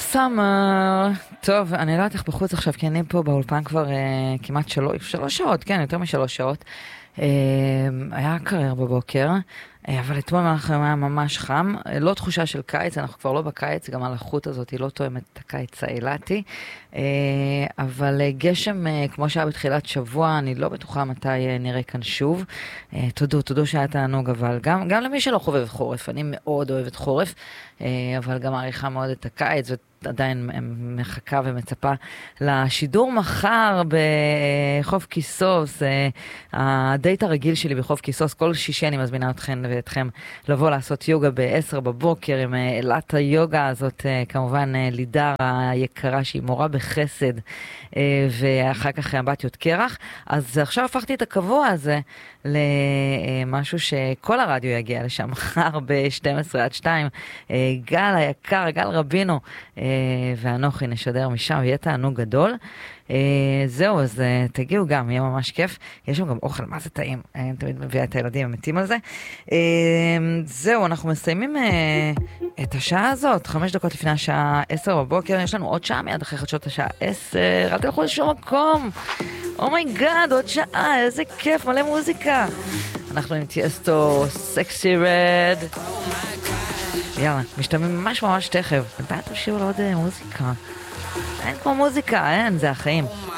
סאמר. טוב, אני לא יודעת איך בחוץ עכשיו, כי אני פה באולפן כבר כמעט 3 שעות, כן, יותר מ3 שעות. היה קרר בבוקר, אבל אתמול היה ממש חם, לא תחושה של קיץ, אנחנו כבר לא בקיץ, גם הלחות הזאת היא לא תואמת את הקיץ האילתי, אבל גשם כמו שהיה בתחילת שבוע, אני לא בטוחה מתי נראה כאן שוב. תודו שהיה תענוג, אבל גם למי שלא חובב חורף, אני מאוד אוהבת חורף, אבל גם מעריכה מאוד את הקיץ, עדיין מחכה ומצפה לשידור מחר בחוף כיסוס, הדייט הרגיל שלי בחוף כיסוס. כל שישי אני מזמינה אתכם ואתכם לבוא לעשות יוגה ב10 בבוקר עם אלת היוגה הזאת, כמובן לידר היקרה שהיא מורה בחסד, ואחר כך אמבטיות קרח. אז עכשיו הפכתי את הקבוע הזה למשהו שכל הרדיו יגיע לשם מחר ב12 עד 2. גל היקר, גל רבינו ואנוכי נשדר משם, ויהיה תענוג גדול. זהו, אז תגיעו גם, יהיה ממש כיף. יש שם גם אוכל, מה זה טעים, אני תמיד מביאה את הילדים, הם מתים על זה. זהו, אנחנו מסיימים את השעה הזאת, 5 דקות לפני השעה 10 בבוקר. יש לנו עוד שעה מיד אחרי חדשות השעה 10, אל תלכו לשום מקום. אומייגאד, עוד שעה, איזה כיף, מלא מוזיקה. אנחנו עם טיאסטו, סקסי רד. יאללה, משתמעים ממש תכף. בינתיים תמשיכו לעוד מוזיקה. אין כמו מוזיקה, אין, זה החיים.